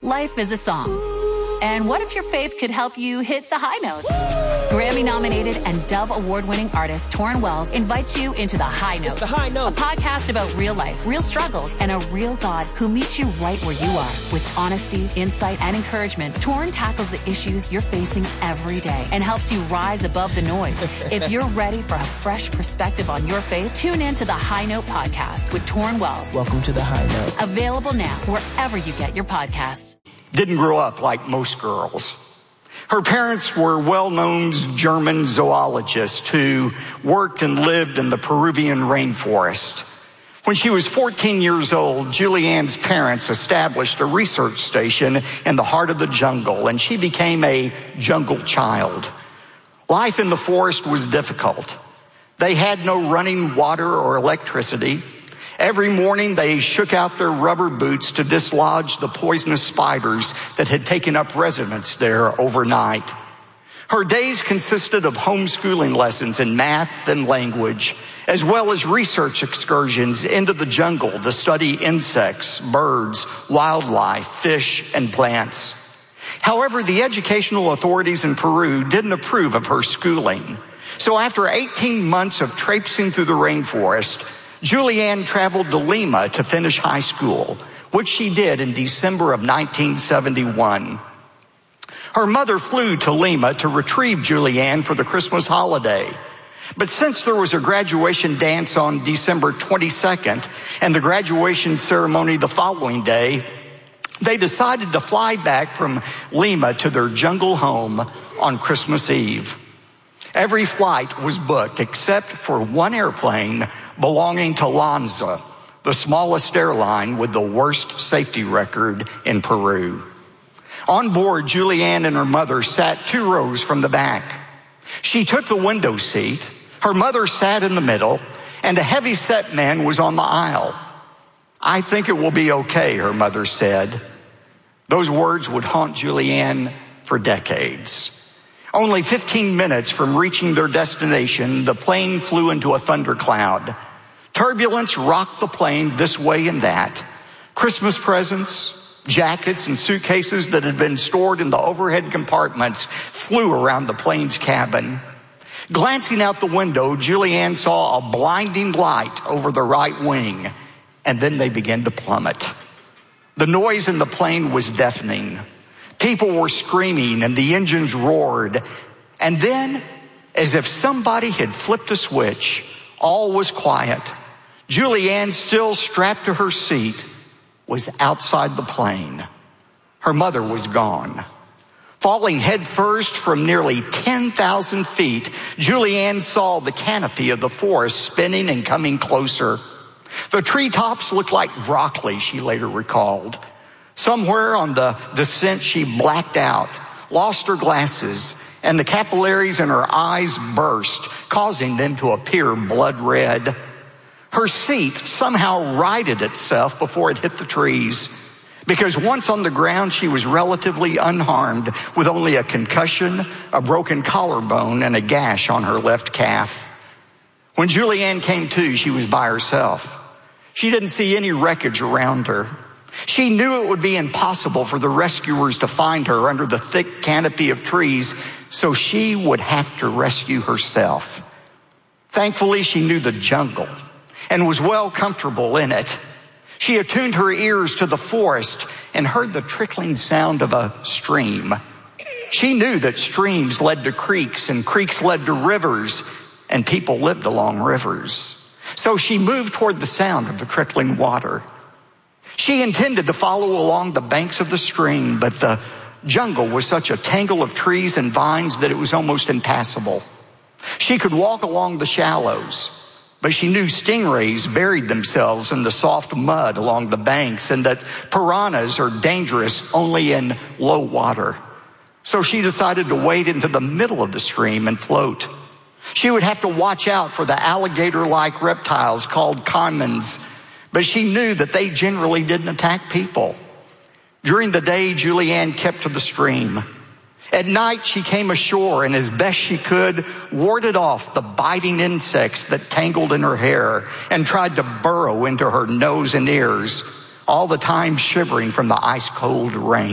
Life is a song. And what if your faith could help you hit the high notes? Grammy-nominated and Dove Award-winning artist Torrin Wells invites you into The High Note. It's The High Note. A podcast about real life, real struggles, and a real God who meets you right where you are. With honesty, insight, and encouragement, Torrin tackles the issues you're facing every day and helps you rise above the noise. If you're ready for a fresh perspective on your faith, tune in to The High Note podcast with Torrin Wells. Welcome to The High Note. Available now wherever you get your podcasts. Didn't grow up like most girls. Her parents were well-known German zoologists who worked and lived in the Peruvian rainforest. When she was 14 years old, Julianne's parents established a research station in the heart of the jungle, and she became a jungle child. Life in the forest was difficult. They had no running water or electricity. Every morning, they shook out their rubber boots to dislodge the poisonous spiders that had taken up residence there overnight. Her days consisted of homeschooling lessons in math and language, as well as research excursions into the jungle to study insects, birds, wildlife, fish, and plants. However, the educational authorities in Peru didn't approve of her schooling. So after 18 months of traipsing through the rainforest, Julianne traveled to Lima to finish high school, which she did in December of 1971. Her mother flew to Lima to retrieve Julianne for the Christmas holiday. But since there was a graduation dance on December 22nd and the graduation ceremony the following day, they decided to fly back from Lima to their jungle home on Christmas Eve. Every flight was booked except for one airplane belonging to Lanza, the smallest airline with the worst safety record in Peru. On board, Julianne and her mother sat 2 rows from the back. She took the window seat, her mother sat in the middle, and a heavy-set man was on the aisle. "I think it will be okay," her mother said. Those words would haunt Julianne for decades. Only 15 minutes from reaching their destination, the plane flew into a thundercloud. Turbulence rocked the plane this way and that. Christmas presents, jackets, and suitcases that had been stored in the overhead compartments flew around the plane's cabin. Glancing out the window, Julianne saw a blinding light over the right wing, and then they began to plummet. The noise in the plane was deafening. People were screaming and the engines roared. And then, as if somebody had flipped a switch, all was quiet. Julianne, still strapped to her seat, was outside the plane. Her mother was gone. Falling headfirst from nearly 10,000 feet, Julianne saw the canopy of the forest spinning and coming closer. The treetops looked like broccoli, she later recalled. Somewhere on the descent, she blacked out, lost her glasses, and the capillaries in her eyes burst, causing them to appear blood red. Her seat somehow righted itself before it hit the trees, because once on the ground, she was relatively unharmed, with only a concussion, a broken collarbone, and a gash on her left calf. When Julianne came to, she was by herself. She didn't see any wreckage around her. She knew it would be impossible for the rescuers to find her under the thick canopy of trees, so she would have to rescue herself. Thankfully, she knew the jungle and was well comfortable in it. She attuned her ears to the forest and heard the trickling sound of a stream. She knew that streams led to creeks and creeks led to rivers, and people lived along rivers. So she moved toward the sound of the trickling water. She intended to follow along the banks of the stream, but the jungle was such a tangle of trees and vines that it was almost impassable. She could walk along the shallows, but she knew stingrays buried themselves in the soft mud along the banks and that piranhas are dangerous only in low water. So she decided to wade into the middle of the stream and float. She would have to watch out for the alligator-like reptiles called caimans, but she knew that they generally didn't attack people. During the day, Julianne kept to the stream. At night, she came ashore and as best she could, warded off the biting insects that tangled in her hair and tried to burrow into her nose and ears, all the time shivering from the ice-cold rain.